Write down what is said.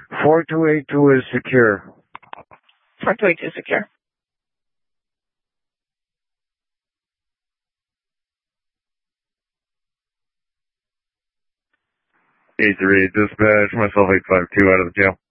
4282 is secure. 4282 secure. 838 dispatch, myself 852 out of the jail.